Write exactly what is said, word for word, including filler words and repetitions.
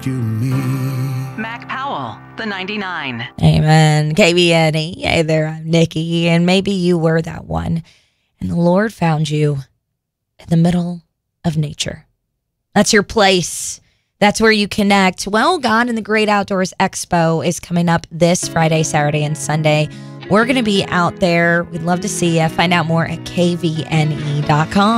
rescue me. Mac Powell, the ninety-nine. Amen. K B N E. Hey there, I'm Nikki, and maybe you were that one, and the Lord found you in the middle of nature. That's your place. That's where you connect. Well, God in the Great Outdoors Expo is coming up this Friday, Saturday, and Sunday. We're going to be out there. We'd love to see you. Find out more at K V N E dot com.